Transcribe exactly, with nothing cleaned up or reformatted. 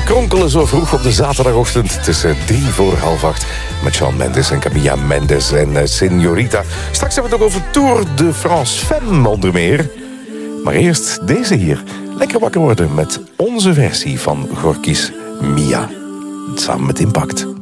kronkelen zo vroeg op de zaterdagochtend tussen drie voor half acht met Shawn Mendes en Camilla Mendes en uh, Señorita. Straks hebben we het ook over Tour de France Femme onder meer. Maar eerst deze hier. Lekker wakker worden met onze versie van Gorky's Mia. Samen met Impact.